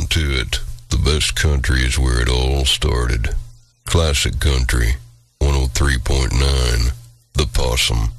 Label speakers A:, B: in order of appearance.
A: to it. The best country is where it all started. Classic Country, 103.9, The Possum.